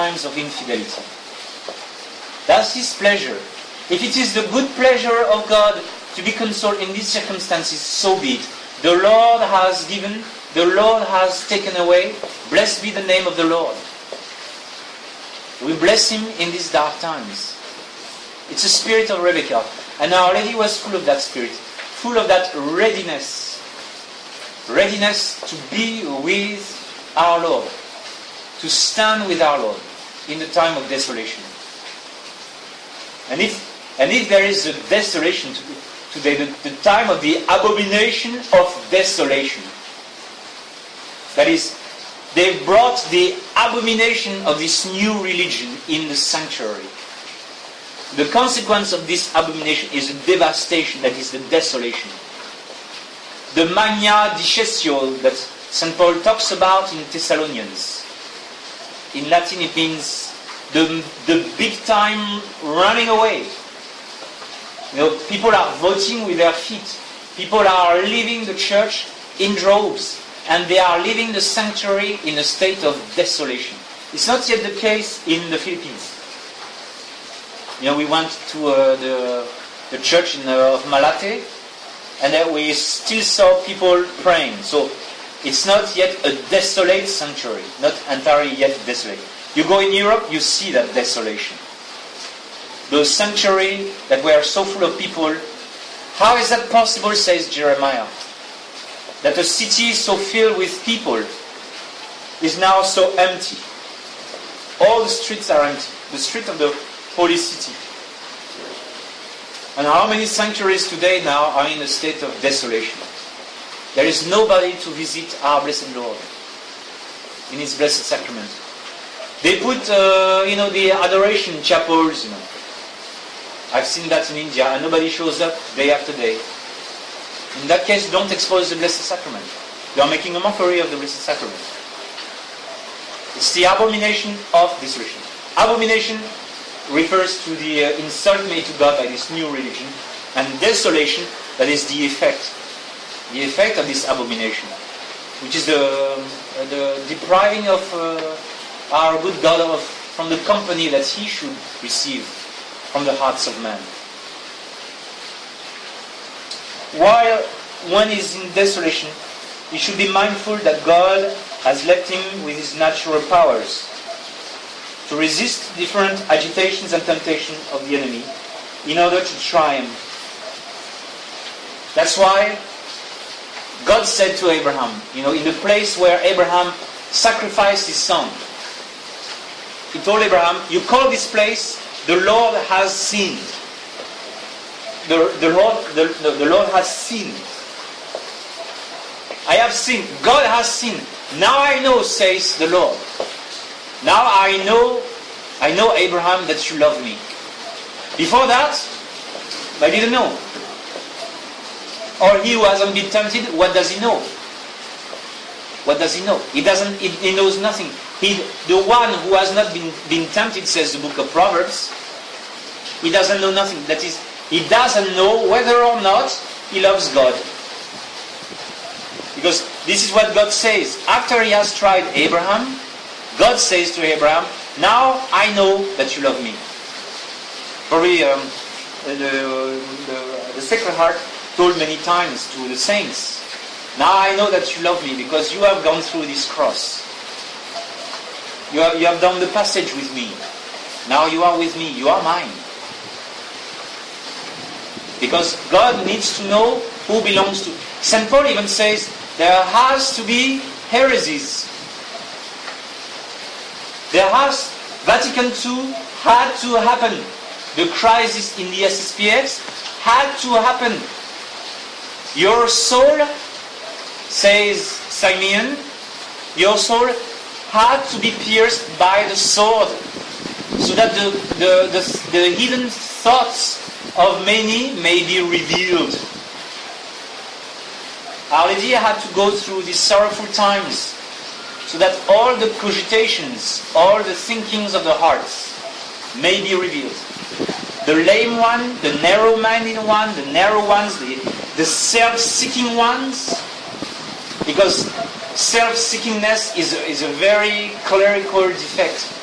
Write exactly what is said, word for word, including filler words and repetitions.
times of infidelity. That's His pleasure. If it is the good pleasure of God to be consoled in these circumstances, so be it. The Lord has given, the Lord has taken away. Blessed be the name of the Lord. We bless Him in these dark times. It's a spirit of Rebecca. And Our Lady was full of that spirit, full of that readiness. Readiness to be with our Lord, to stand with our Lord in the time of desolation. And if, and if there is a desolation today, the, the time of the abomination of desolation, that is, they brought the abomination of this new religion in the sanctuary. The consequence of this abomination is a devastation, that is the desolation. The mania discessio that Saint Paul talks about in Thessalonians. In Latin it means the, the big time running away. You know, people are voting with their feet. People are leaving the church in droves. And they are leaving the sanctuary in a state of desolation. It's not yet the case in the Philippines. You know, we went to uh, the, the church in, uh, of Malate, and uh, we still saw people praying. So it's not yet a desolate sanctuary, not entirely yet desolate. You go in Europe, you see that desolation. Those sanctuaries that were so full of people, how is that possible, says Jeremiah? That a city so filled with people is now so empty. All the streets are empty. The street of the holy city. And how many sanctuaries today now are in a state of desolation? There is nobody to visit our blessed Lord in His blessed sacrament. They put, uh, you know, the adoration chapels, you know. I've seen that in India, and nobody shows up day after day. In that case, don't expose the Blessed Sacrament. You are making a mockery of the Blessed Sacrament. It's the abomination of desolation. Abomination refers to the uh, insult made to God by this new religion, and desolation, that is the effect. The effect of this abomination, which is the, uh, the depriving of uh, our good God of, from the company that He should receive from the hearts of man. While one is in desolation, he should be mindful that God has left him with His natural powers to resist different agitations and temptations of the enemy in order to triumph. That's why God said to Abraham, you know, in the place where Abraham sacrificed his son, He told Abraham, you call this place, the Lord has seen. The, the, Lord, the, the, the Lord has seen. I have seen. God has seen. Now I know, says the Lord. Now I know, I know, Abraham, that you love me. Before that, I didn't know. Or he who hasn't been tempted, what does he know? What does he know? He doesn't. He, he knows nothing. He, the one who has not been, been tempted, says the book of Proverbs, he doesn't know nothing. That is, he doesn't know whether or not he loves God. Because this is what God says. After He has tried Abraham, God says to Abraham, now I know that you love me. Probably um, the, the, the Sacred Heart told many times to the saints, now I know that you love me because you have gone through this cross. You have, you have done the passage with me. Now you are with me. You are mine. Because God needs to know who belongs to. Saint Paul even says there has to be heresies. There has, Vatican two had to happen. The crisis in the S S P X had to happen. Your soul, says Simeon, your soul had to be pierced by the sword, so that the, the, the, the hidden thoughts of many may be revealed. Our Lady had to go through these sorrowful times, so that all the cogitations, all the thinkings of the hearts may be revealed. The lame one, the narrow-minded one, the narrow ones, the, the self-seeking ones, because self-seekingness is, is a very clerical defect.